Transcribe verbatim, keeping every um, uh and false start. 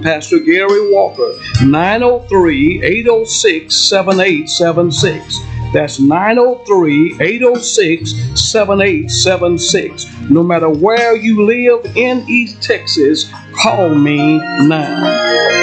Pastor Gary Walker. nine oh three, eight oh six, seven eight seven six. That's nine oh three, eight oh six, seven eight seven six. No matter where you live in East Texas, call me now.